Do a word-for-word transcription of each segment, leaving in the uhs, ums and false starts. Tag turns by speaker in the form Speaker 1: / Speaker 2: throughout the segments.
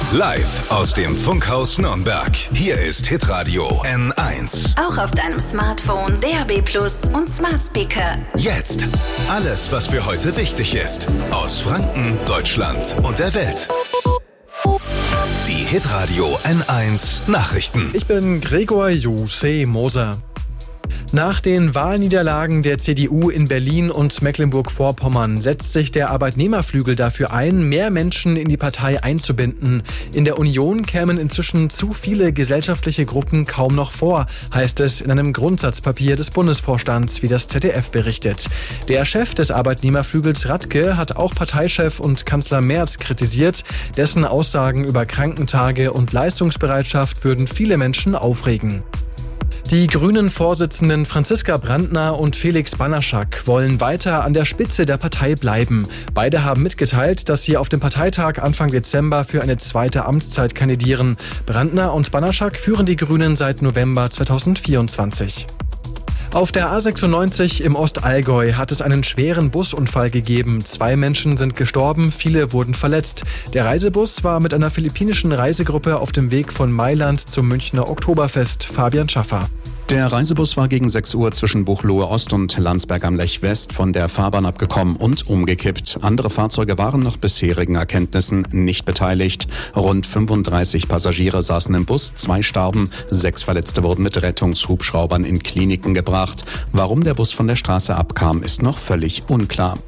Speaker 1: Live aus dem Funkhaus Nürnberg. Hier ist Hitradio N eins.
Speaker 2: Auch auf deinem Smartphone, D A B Plus und Smart Speaker.
Speaker 1: Jetzt alles, was für heute wichtig ist. Aus Franken, Deutschland und der Welt. Die Hitradio N eins Nachrichten.
Speaker 3: Ich bin Gregor Juse Moser. Nach den Wahlniederlagen der C D U in Berlin und Mecklenburg-Vorpommern setzt sich der Arbeitnehmerflügel dafür ein, mehr Menschen in die Partei einzubinden. In der Union kämen inzwischen zu viele gesellschaftliche Gruppen kaum noch vor, heißt es in einem Grundsatzpapier des Bundesvorstands, wie das Z D F berichtet. Der Chef des Arbeitnehmerflügels Radke hat auch Parteichef und Kanzler Merz kritisiert. Dessen Aussagen über Krankentage und Leistungsbereitschaft würden viele Menschen aufregen. Die Grünen-Vorsitzenden Franziska Brandner und Felix Banaschak wollen weiter an der Spitze der Partei bleiben. Beide haben mitgeteilt, dass sie auf dem Parteitag Anfang Dezember für eine zweite Amtszeit kandidieren. Brandner und Banaschak führen die Grünen seit November zweitausendvierundzwanzig. Auf der A sechsundneunzig im Ostallgäu hat es einen schweren Busunfall gegeben. Zwei Menschen sind gestorben, viele wurden verletzt. Der Reisebus war mit einer philippinischen Reisegruppe auf dem Weg von Mailand zum Münchner Oktoberfest. Fabian Schaffer.
Speaker 4: Der Reisebus war gegen sechs Uhr zwischen Buchloe Ost und Landsberg am Lech West von der Fahrbahn abgekommen und umgekippt. Andere Fahrzeuge waren nach bisherigen Erkenntnissen nicht beteiligt. Rund fünfunddreißig Passagiere saßen im Bus, zwei starben, sechs Verletzte wurden mit Rettungshubschraubern in Kliniken gebracht. Warum der Bus von der Straße abkam, ist noch völlig unklar.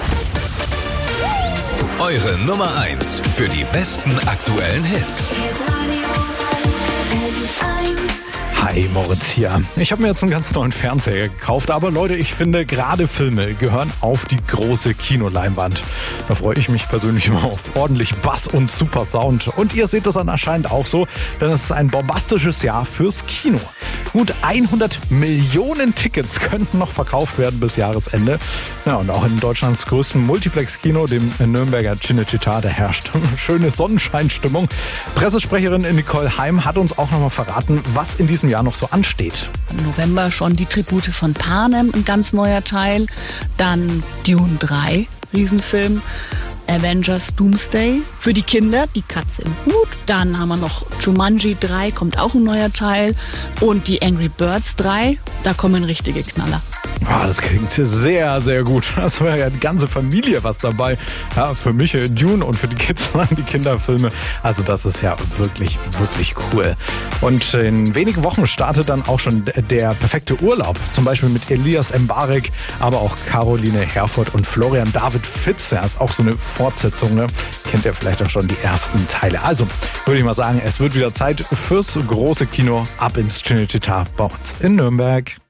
Speaker 1: Eure Nummer eins für die besten aktuellen Hits.
Speaker 5: Hi, Moritz hier. Ich habe mir jetzt einen ganz neuen Fernseher gekauft, aber Leute, ich finde, gerade Filme gehören auf die große Kinoleinwand. Da freue ich mich persönlich immer auf ordentlich Bass und super Sound. Und ihr seht das dann anscheinend auch so, denn es ist ein bombastisches Jahr fürs Kino. Gut hundert Millionen Tickets könnten noch verkauft werden bis Jahresende. Ja, und auch in Deutschlands größten Multiplex-Kino, dem Nürnberger Cinecittà, da herrscht schöne Sonnenscheinstimmung. Pressesprecherin Nicole Heim hat uns auch nochmal verraten, was in diesem Jahr noch so ansteht.
Speaker 6: Im November schon die Tribute von Panem, ein ganz neuer Teil. Dann Dune drei, Riesenfilm. Avengers Doomsday für die Kinder, die Katze im Hut. Dann haben wir noch Jumanji drei, kommt auch ein neuer Teil. Und die Angry Birds drei, da kommen richtige Knaller.
Speaker 5: Ah, das klingt sehr, sehr gut. Das wäre ja die ganze Familie was dabei. Ja, für mich Dune und für die Kids die Kinderfilme. Also das ist ja wirklich, wirklich cool. Und in wenigen Wochen startet dann auch schon der perfekte Urlaub. Zum Beispiel mit Elias Mbarek, aber auch Caroline Herfurth und Florian David Fitz. Ja, ist auch so eine Fortsetzung. Ne? Kennt ihr vielleicht auch schon die ersten Teile. Also würde ich mal sagen, es wird wieder Zeit fürs große Kino. Ab ins Cinecittà bei uns in Nürnberg.